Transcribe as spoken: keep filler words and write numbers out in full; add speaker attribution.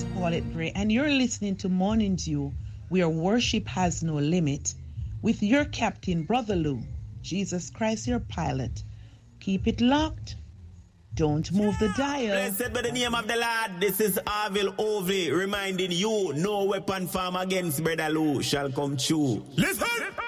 Speaker 1: is Paulette Gray, and you're listening to Morning Dew, where worship has no limit, with your captain, Brother Lou, Jesus Christ, your pilot. Keep it locked. Don't move the dial.
Speaker 2: Blessed by the name of the Lord, this is Arvil Ovey reminding you, no weapon formed against Brother Lou shall come true. Listen!